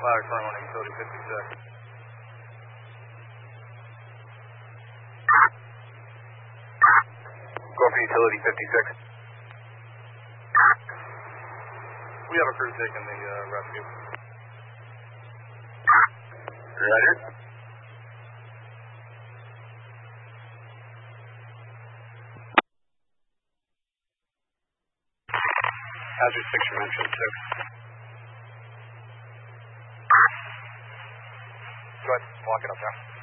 Fire turn on utility 56. Go for utility 56. We have a crew taking the rescue. Roger. Hazard 6 from entrance 2. Go ahead, walk it up there.